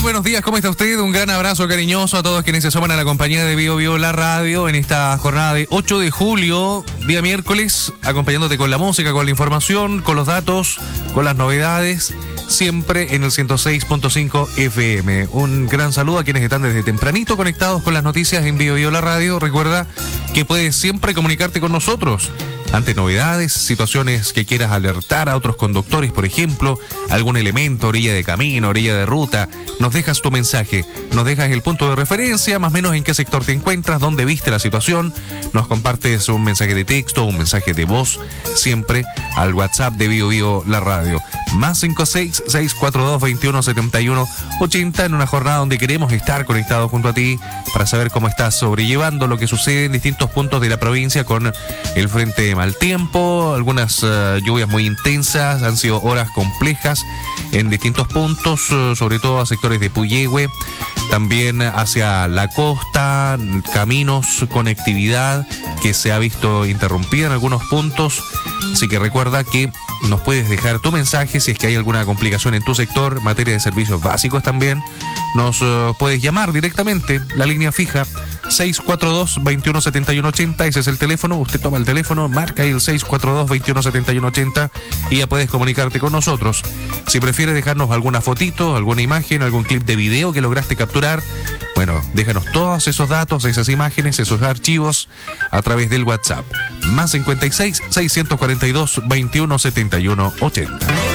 buenos días, ¿cómo está usted? Un gran abrazo cariñoso a todos quienes se suman a la compañía de Bio Bio La Radio en esta jornada de 8 de julio, día miércoles, acompañándote con la música, con la información, con los datos, con las novedades, siempre en el 106.5 FM. Un gran saludo a quienes están desde tempranito conectados con las noticias en Bio Bio La Radio. Recuerda que puedes siempre comunicarte con nosotros ante novedades, situaciones que quieras alertar a otros conductores, por ejemplo, algún elemento, orilla de camino, orilla de ruta. Nos dejas tu mensaje, nos dejas el punto de referencia, más o menos en qué sector te encuentras, dónde viste la situación, nos compartes un mensaje de texto, un mensaje de voz, siempre al WhatsApp de Bio Bio La Radio. Más 56642217180 en una jornada donde queremos estar conectados junto a ti para saber cómo estás sobrellevando lo que sucede en distintos puntos de la provincia con el frente de mal tiempo, algunas lluvias muy intensas, han sido horas complejas en distintos puntos, sobre todo a sectores de Puyehue, también hacia la costa, caminos, conectividad que se ha visto interrumpida en algunos puntos, así que recuerda que nos puedes dejar tu mensaje si es que hay alguna complicación en tu sector, materia de servicios básicos también, nos puedes llamar directamente, la línea fija 642-217180, ese es el teléfono, usted toma el teléfono, marca ahí el 642-217180 y ya puedes comunicarte con nosotros. Si prefieres dejarnos alguna fotito, alguna imagen, algún clip de video que lograste capturar, bueno, déjanos todos esos datos, esas imágenes, esos archivos a través del WhatsApp. Más 56-642-217180.